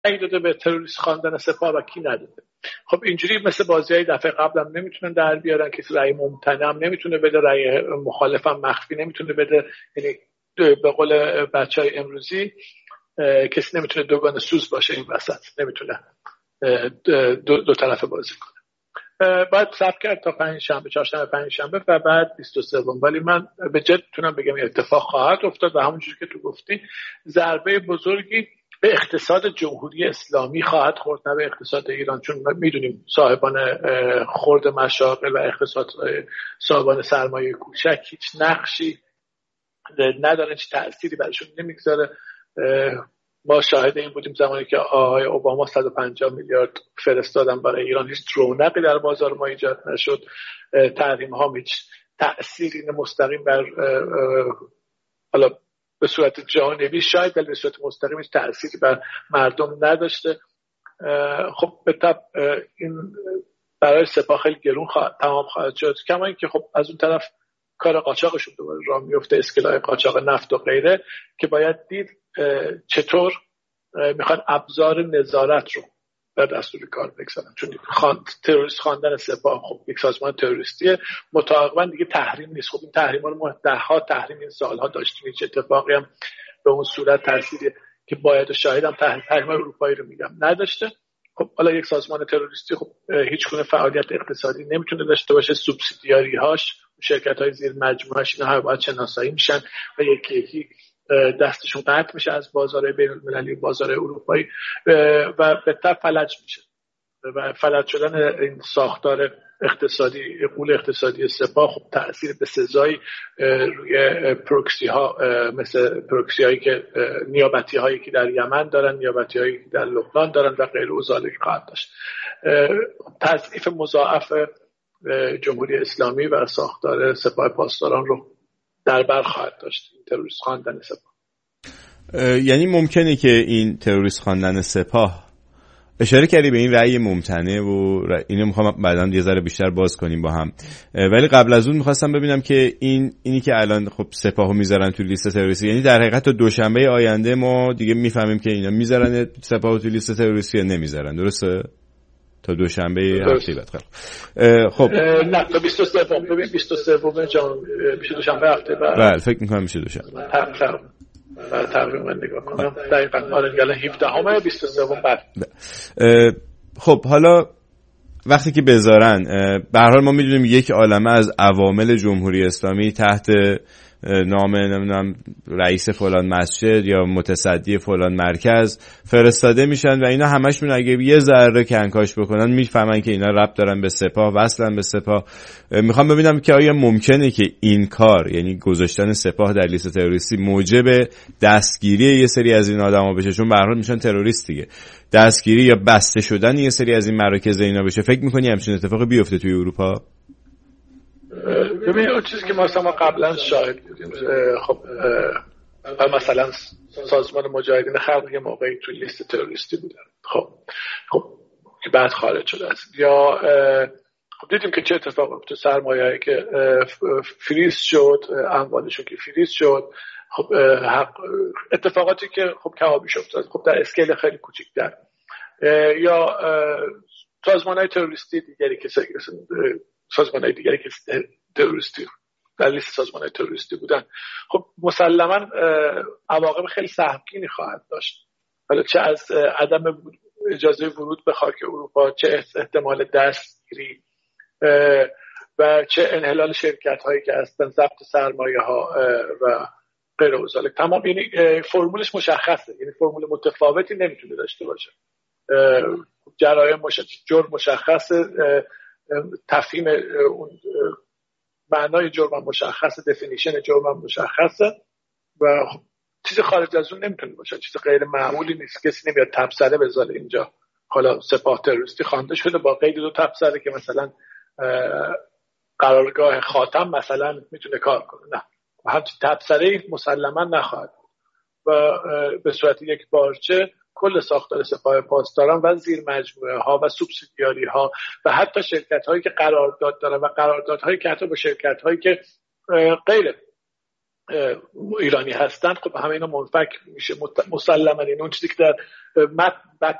رأی داده به تروریست خواندن سپاه و کی نداده. خب اینجوری مثل بازی‌های دفعه قبلم نمیتونن در بیارن، کسی رأی ممتنع هم نمیتونه بده، رأی مخالف هم مخفی نمیتونه بده. یعنی به قول بچهای امروزی کسی نمیتونه دوگانه سوز باشه این وسط، نمیتونه دو طرفه بازی کنه. باید صبر کرد تا پنجشنبه، چهارشنبه، پنجشنبه و بعد 23. ولی من به جد میتونم بگم اتفاق خواهد افتاد و همونجوری که تو گفتی ضربه بزرگی به اقتصاد جمهوری اسلامی خواهد خورد، نه به اقتصاد ایران، چون میدونیم صاحبان خرد مشاغل و اقتصاد صاحبان سرمایه کوچک هیچ نقشی ندارن، هیچ تأثیری برشون نمیگذاره. ما شاهد این بودیم زمانی که آقای اوباما 150 میلیارد فرستادن برای ایران، هیچ رونقی در بازار ما ایجاد نشد. تحریم ها هیچ تأثیری مستقیم بر حالا به صورت جانبی شاید، ولی به صورت مستقیم هیچ تأثیری بر مردم نداشته. خب به طب این برای سپاه خیلی گرون تمام خواهد شد. کما اینکه خب از اون طرف کار قاچاقشون دوباره راه میفته، اسکلای قاچاق نفت و غیره، که باید دید چطور میخوان ابزار نظارت رو در دستور کار بگذارن. چون تروریست خواندن سپاه خب یک سازمان تروریستیه، متعاقبا دیگه تحریم نیست. خب این تحریما رو ما ده‌ها تحریم این سالها داشتیم، هیچ اتفاقی هم به اون صورت تأثیری که باید و شاهد هم تحریم اروپایی رو میگم نداشته. خب حالا یک سازمان تروریستی خب هیچ گونه فعالیت اقتصادی نمیتونه داشته باشه، سوبسیدیاری هاش، شرکت‌های زیر مجموعه‌اش اینا باید شناسایی میشن و یکی یکی دستشون قطع میشه از بازار بین‌المللی، بازار اروپایی و به تبع فلج میشه. و فلج شدن این ساختار اقتصادی، غول اقتصادی سپاه خب تأثیر به سزایی روی پروکسی ها، مثل پروکسی هایی که نیابتی هایی که در یمن دارن، نیابتی هایی که در لبنان دارن و غیر و ذالک خواهد داشت. تضعیف مضاعف جمهوری اسلامی و ساختار سپاه پاسداران رو در بر خواهد داشت این تروریست خواندن سپاه. یعنی ممکنه که این تروریست خواندن سپاه، اشاره کردی به این رأی ممتنع و اینو میخوام بعداً یه ذره بیشتر باز کنیم با هم، ولی قبل از اون میخواستم ببینم که اینی که الان خب سپاهو میذارن تو لیست تروریستی، یعنی در حقیقت تا دوشنبه آینده ما دیگه میفهمیم که اینا میذارن سپاهو تو لیست تروریستی یا نمیذارن، درسته؟ تا دوشنبه هفته بعد. خب نه تا 23 ببین 23 جان میشه دوشنبه هفته بعد. بله فکر میکنم میشه دوشنبه. تقریبا نگاه کنم دقیقاً الان 17 23 بعد. خب حالا وقتی که بذارن، به هر حال ما میدونیم یک عالمه از عوامل جمهوری اسلامی تحت نام نمیدونم رئیس فلان مسجد یا متصدی فلان مرکز فرستاده میشن و اینا همشون اگه یه ذره کنکاش بکنن میفهمن که اینا ربط دارن به سپاه، وصلن به سپاه. میخوام ببینم که آیا ممکنه که این کار، یعنی گذاشتن سپاه در لیست تروریستی، موجب دستگیری یه سری از این آدما بشه؟ چون به هر حال میشن تروریست دیگه. دستگیری یا بسته شدن یه سری از این مراکز اینا بشه. فکر میکنی همچین اتفاقی بیفته توی اروپا؟ ببینید اون چیزی که ما قبلا شاهد بودیم، خب مثلا سازمان مجاهدین خلق یه موقعی توی لیست تروریستی بودن، خب که بعد خارج شده است. یا خب دیدیم که چه اتفاقی تو سرمایه‌ای که فریز شد، اموالشون که فریز شد، خب اتفاقاتی که خب کبابیش افتاد، خب در اسکیل خیلی کوچیک‌تر. یا سازمان‌های تروریستی دیگری که سازمان‌های دیگری که تروریستی در لیست سازمان‌های تروریستی بودن، خب مسلماً عواقب خیلی سهمگینی خواهد داشت. حالا چه از عدم اجازه ورود به خاک اروپا، چه احتمال دستگیری و چه انحلال شرکت‌هایی که هستن، ضبط سرمایه‌ها و غیر و ذالک. تمام یعنی فرمولش مشخصه، یعنی فرمول متفاوتی نمیتونه داشته باشه. جرایم جرم مشخصه، تفهیم اون معنای جرم مشخصه، دفینیشن جرم مشخصه و چیز خارج از اون نمیتونه باشه، چیز غیر معمولی نیست. کسی نمیاد تبصره بذاره اینجا حالا سپاه تروریستی خوانده شده با قید 2 تبصره که مثلا قرارگاه خاتم مثلا میتونه کار کنه. نه، همچین تبصره مسلما نخواهد و به صورت یک بارچه کل ساختار سپاه پاسداران و زیر مجموعه ها و سوبسیدیاری ها و حتی شرکت هایی که قرارداد دارن و قراردادهایی که حتی با شرکت هایی که غیر ایرانی هستن، خب همه اینا منفک میشه مسلما. این اون چیزی که در